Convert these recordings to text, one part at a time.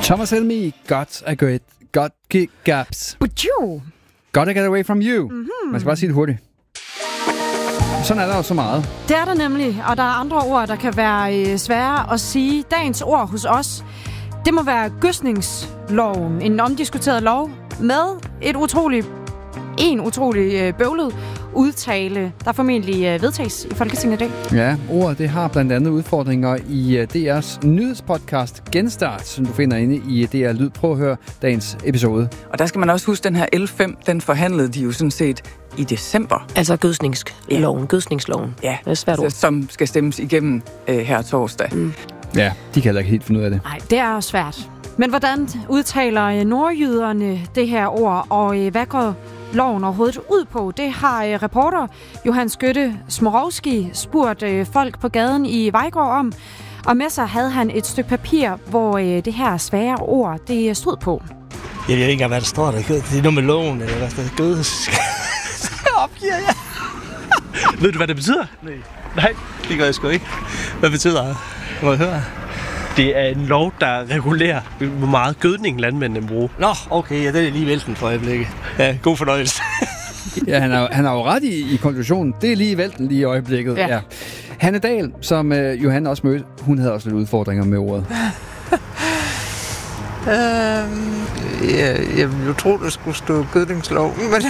Thomas Helmig, got gaps. Gotta get away from you. Mm-hmm. Man skal bare sige det hurtigt. Sådan er der jo så meget. Det er der nemlig, og der er andre ord, der kan være svære at sige. Dagens ord hos os, det må være gødsningsloven. En omdiskuteret lov med en utrolig bøvlet udtale, der formentlig vedtages i Folketinget i dag. Ja, ordet det har blandt andet udfordringer i DR's nyhedspodcast Genstart, som du finder inde i DR Lyd. Prøv at høre dagens episode. Og der skal man også huske, den her L5, den forhandlede de jo sådan set i december. Altså gødsningsloven. Ja, det er svært ord. Som skal stemmes igennem her torsdag. Mm. Ja, de kan heller ikke helt finde ud af det. Nej, det er svært. Men hvordan udtaler nordjyderne det her ord, og hvad går loven overhovedet ud på? Det har reporter Johan Skytte Smorowski spurgt folk på gaden i Vejgaard om. Og med sig havde han et stykke papir, hvor det her svære ord, det stod på. Jeg ved ikke engang, hvad der står der. Det er noget med loven, eller hvad der står. Gødes. Så opgiver jeg. Ved du, hvad det betyder? Nej, det gør jeg sgu ikke. Hvad betyder det? Må jeg høre? Det er en lov, der regulerer, hvor meget gødning landmændene bruger. Nå, okay, ja, det er lige vælten for øjeblikket. Ja, god fornøjelse. Ja, han har jo ret i konklusionen. Det er lige vælten lige i øjeblikket. Ja. Hanne Dahl, som Johan også mødte, hun havde også lidt udfordringer med ordet. Jeg ville tro, der skulle stå gødningsloven,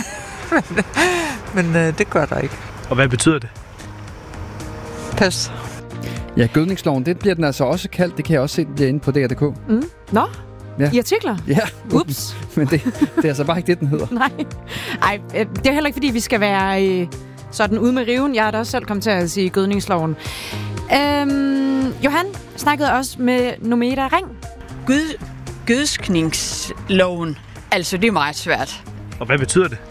men det gør der ikke. Og hvad betyder det? Pas. Ja, gødningsloven, det bliver den altså også kaldt. Det kan jeg også se derinde på DR.dk. Mm. Nå, ja. I artikler? Ja. Ups. Men det er altså bare ikke det, den hedder. Nej, det er heller ikke, fordi vi skal være sådan ude med riven. Jeg har da også selv kommet til at sige gødningsloven. Johan snakkede også med Nomeda Ring. Gødskningsloven. Altså, det er meget svært. Og hvad betyder det?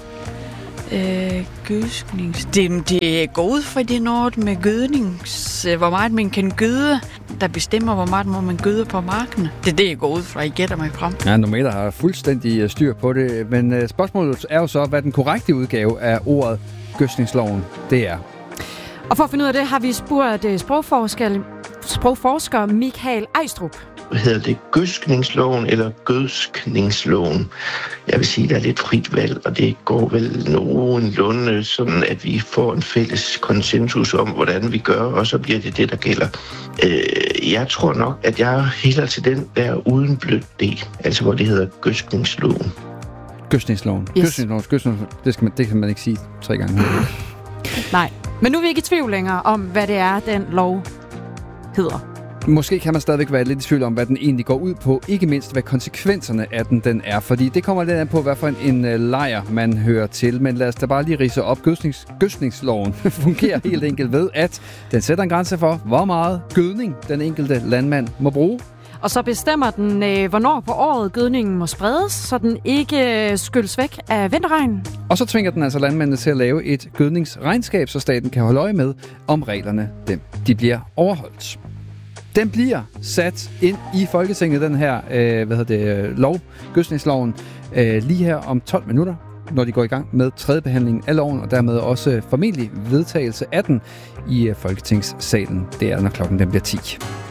Det går ud fra det noget med gødnings... Hvor meget man kan gøde, der bestemmer, hvor meget må man gøde på marken. Det er det, jeg går ud fra. I gætter mig frem. Ja, Nomeda har fuldstændig styr på det. Men spørgsmålet er jo så, hvad den korrekte udgave af ordet gødskningsloven det er. Og for at finde ud af det, har vi spurgt sprogforsker Michael Ejstrup. Hedder det gødskningsloven eller gødskningsloven? Jeg vil sige, at der er lidt frit valg, og det går vel nogenlunde sådan, at vi får en fælles konsensus om, hvordan vi gør, og så bliver det det, der gælder. Jeg tror nok, at jeg hælder til den der uden blødt D, altså hvor det hedder gødskningsloven. Gødskningsloven. Yes. Gødskningsloven. Det kan man ikke sige 3 gange. Nej, men nu er vi ikke i tvivl længere om, hvad det er, den lov hedder. Måske kan man stadigvæk være lidt i tvivl om, hvad den egentlig går ud på. Ikke mindst, hvad konsekvenserne af den er. Fordi det kommer lidt an på, hvad for en lejr man hører til. Men lad os da bare lige ridse op. Gødskningsloven fungerer helt enkelt ved, at den sætter en grænse for, hvor meget gødning den enkelte landmand må bruge. Og så bestemmer den, hvornår på året gødningen må spredes, så den ikke skylles væk af vinterregn. Og så tvinger den altså landmændene til at lave et gødningsregnskab, så staten kan holde øje med, om reglerne de bliver overholdt. Den bliver sat ind i Folketinget, den her lov, gødskningsloven, lige her om 12 minutter, når de går i gang med tredje behandling af loven, og dermed også formentlig vedtagelse af den i Folketingssalen. Det er, når klokken den bliver 10.